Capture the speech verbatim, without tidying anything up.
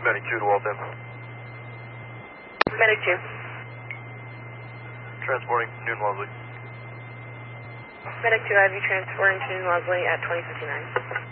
Medic two to Waltham. Medic two. Transporting Newton Wellesley. Medic two, I have you transporting to Newton Wellesley at twenty fifty-nine.